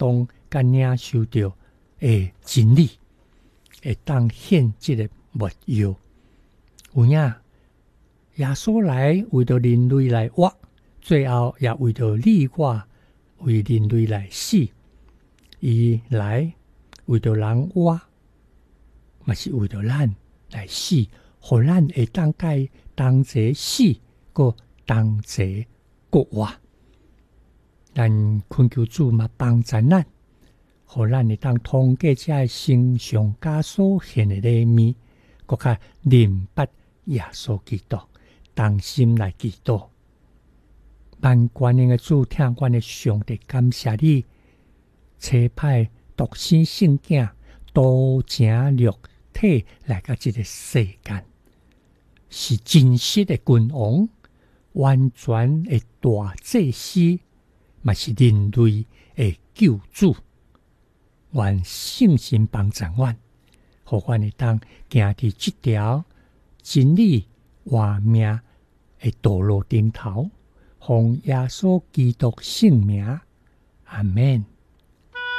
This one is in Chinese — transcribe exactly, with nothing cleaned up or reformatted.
动甲领受到诶真理，会当献这个目药。有影，耶稣来为着人类来活，最后也为着你我为人类来死。伊来为着人活，嘛是为着咱来死，互咱会当介同齐死，个同齐国活。咱恳求主嘛帮助咱，互咱会当通过这个圣上加所献的礼物，搁较明白耶稣基督，同心来祈祷。万权能的主，听阮的上帝，感谢你差派独生圣囝道成肉体来到这个世间，是真实的君王，完全的大祭司，嘛是人类的救主。愿圣神帮助阮，互阮会当行伫这条真理活命的道路顶头，奉耶稣基督圣名，阿们。